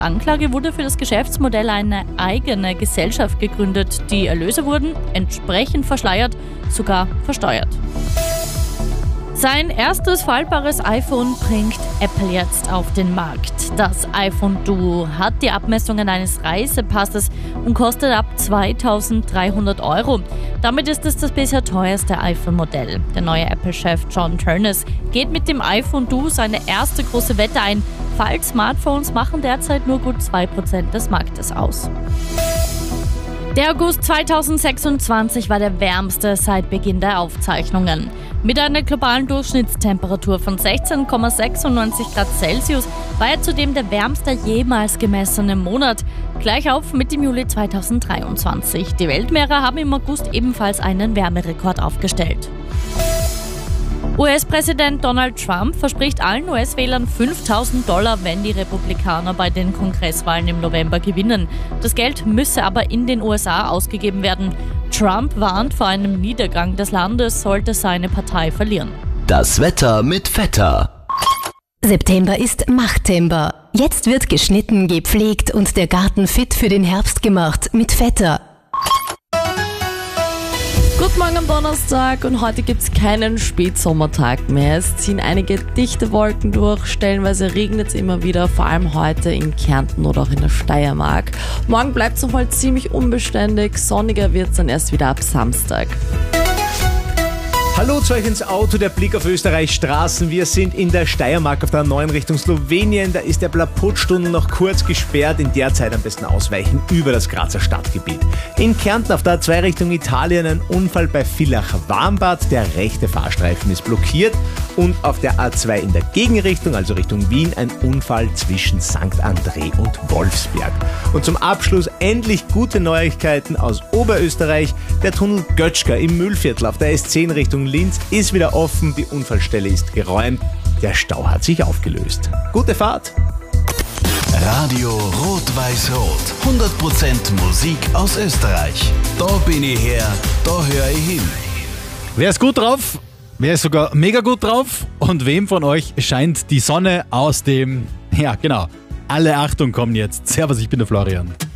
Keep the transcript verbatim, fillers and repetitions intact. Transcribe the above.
Anklage wurde für das Geschäftsmodell eine eigene Gesellschaft gegründet. Die Erlöse wurden entsprechend verschleiert, sogar versteuert. Sein erstes faltbares iPhone bringt Apple jetzt auf den Markt. Das iPhone Duo hat die Abmessungen eines Reisepasses und kostet ab zweitausenddreihundert Euro. Damit ist es das bisher teuerste iPhone-Modell. Der neue Apple-Chef John Ternus geht mit dem iPhone Duo seine erste große Wette ein. Faltsmartphones machen derzeit nur gut zwei Prozent des Marktes aus. Der August zweitausendsechsundzwanzig war der wärmste seit Beginn der Aufzeichnungen. Mit einer globalen Durchschnittstemperatur von sechzehn Komma sechsundneunzig Grad Celsius war er zudem der wärmste jemals gemessene Monat. Gleich auf mit dem Juli zweitausenddreiundzwanzig. Die Weltmeere haben im August ebenfalls einen Wärmerekord aufgestellt. U S-Präsident Donald Trump verspricht allen U S-Wählern fünftausend Dollar, wenn die Republikaner bei den Kongresswahlen im November gewinnen. Das Geld müsse aber in den U S A ausgegeben werden. Trump warnt vor einem Niedergang des Landes, sollte seine Partei verlieren. Das Wetter mit Vetter. September ist Machttember. Jetzt wird geschnitten, gepflegt und der Garten fit für den Herbst gemacht mit Vetter. Guten Morgen am Donnerstag und heute gibt es keinen Spätsommertag mehr. Es ziehen einige dichte Wolken durch, stellenweise regnet es immer wieder, vor allem heute in Kärnten oder auch in der Steiermark. Morgen bleibt es nochmal ziemlich unbeständig, sonniger wird es dann erst wieder ab Samstag. Hallo zu euch ins Auto, der Blick auf Österreichs Straßen. Wir sind in der Steiermark auf der neuen Richtung Slowenien. Da ist der Blaputstunnel noch kurz gesperrt. In der Zeit am besten ausweichen über das Grazer Stadtgebiet. In Kärnten auf der A zwei Richtung Italien ein Unfall bei Villach-Warmbad. Der rechte Fahrstreifen ist blockiert. Und auf der A zwei in der Gegenrichtung, also Richtung Wien, ein Unfall zwischen Sankt André und Wolfsberg. Und zum Abschluss endlich gute Neuigkeiten aus Oberösterreich. Der Tunnel Götschka im Mühlviertel auf der S zehn Richtung Linz ist wieder offen, die Unfallstelle ist geräumt, der Stau hat sich aufgelöst. Gute Fahrt! Radio Rot-Weiß-Rot. hundert Prozent Musik aus Österreich. Da bin ich her, da höre ich hin. Wer ist gut drauf? Wer ist sogar mega gut drauf? Und wem von euch scheint die Sonne aus dem... Ja, genau. Alle Achtung kommen jetzt. Servus, ich bin der Florian.